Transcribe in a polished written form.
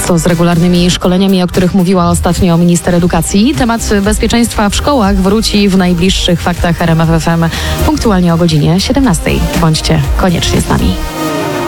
Co z regularnymi szkoleniami, o których mówiła ostatnio minister edukacji? Temat bezpieczeństwa w szkołach wróci w najbliższych Faktach RMF FM punktualnie o godzinie 17. Bądźcie koniecznie z nami.